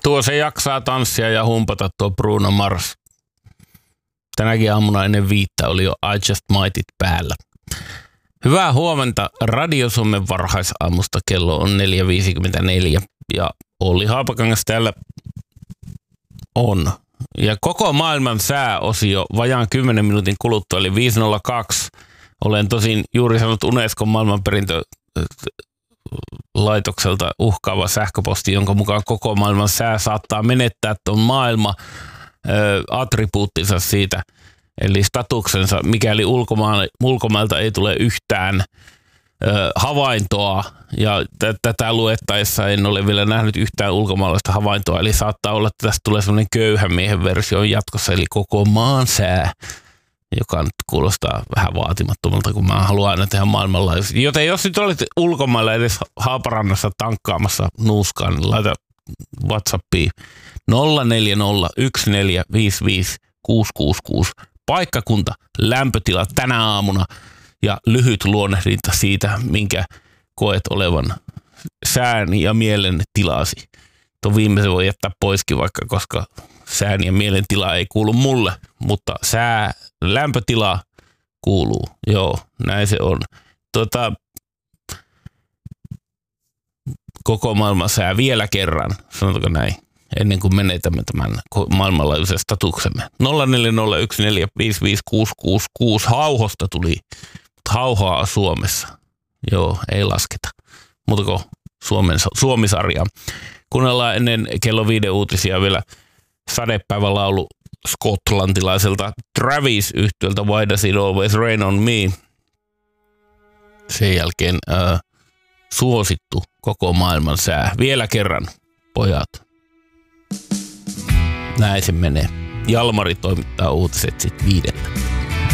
Tuo se jaksaa tanssia ja humpata tuo Bruno Mars. Tänäkin aamuna ennen 5 oli jo I Just Might It päällä. Hyvää huomenta Radio Suomen varhaisaamusta. Kello on 4.54 ja Olli Haapakangas täällä on. Ja koko maailman sääosio vajaan 10 minuutin kuluttua, eli 5.02. Olen tosin juuri saanut Unescon maailmanperintölaitokselta uhkaava sähköposti, jonka mukaan koko maailman sää saattaa menettää tuon attribuuttinsa siitä, eli statuksensa, mikäli ulkomailta ei tule yhtään havaintoa, ja tätä luettaessa en ole vielä nähnyt yhtään ulkomaalaista havaintoa, eli saattaa olla, että tästä tulee semmoinen köyhän miehen versio jatkossa, eli koko maan sää, joka nyt kuulostaa vähän vaatimattomalta, kun mä haluan aina tehdä maailmanlaajuisesti. Joten jos nyt olet ulkomailla edes Haaparannassa tankkaamassa nuuskaan, niin laita WhatsAppiin 0401455666, paikkakunta, lämpötila tänä aamuna ja lyhyt luonnehdinta siitä, minkä koet olevan sään ja mielen tilasi. Tuon viimeisen voi jättää poiskin vaikka, koska sään ja mielen tila ei kuulu mulle, mutta lämpötila kuuluu. Joo, näin se on. Koko maailman sää vielä kerran, sanotaanko näin, ennen kuin menetämme tämän maailmanlaajuisen statuksemme. 0401455666. Hauhosta tuli, mutta hauhaa Suomessa. Joo, ei lasketa. Mutta kun Suomi-sarja. Kuunnellaan ennen kello 5 uutisia vielä sadepäivälaulu skotlantilaiselta Travis-yhtiöltä Why Does It Always Rain on Me. Sen jälkeen suosittu koko maailman sää. Vielä kerran, pojat. Näin se menee. Jalmari toimittaa uutiset sitten 5.